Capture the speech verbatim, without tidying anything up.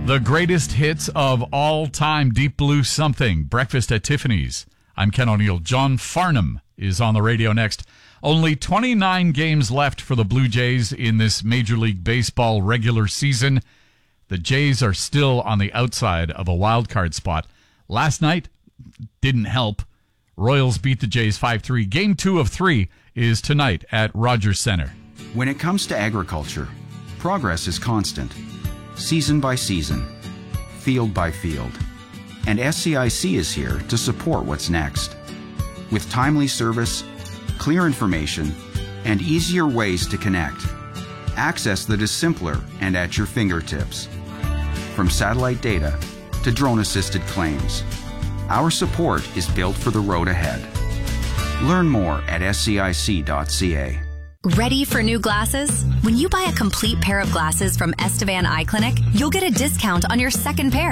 The greatest hits of all time, Deep Blue Something, Breakfast at Tiffany's. I'm Ken O'Neill. John Farnham is on the radio next. Only twenty-nine games left for the Blue Jays in this Major League Baseball regular season. The Jays are still on the outside of a wild card spot. Last night didn't help. Royals beat the Jays five three. Game two of three is tonight at Rogers Center. When it comes to agriculture, progress is constant. Season by season, field by field. And S C I C is here to support what's next. With timely service, clear information, and easier ways to connect. Access that is simpler and at your fingertips. From satellite data to drone-assisted claims, our support is built for the road ahead. Learn more at S C I C dot C A. Ready for new glasses? When you buy a complete pair of glasses from Estevan Eye Clinic, you'll get a discount on your second pair.